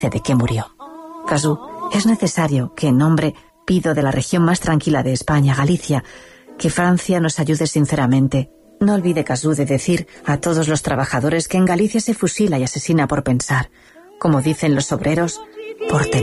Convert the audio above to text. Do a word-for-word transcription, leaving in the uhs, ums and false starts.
de que murió. Casu, es necesario que en nombre pido de la región más tranquila de España, Galicia, que Francia nos ayude sinceramente. No olvide, Casu, de decir a todos los trabajadores que en Galicia se fusila y asesina por pensar, como dicen los obreros, por tener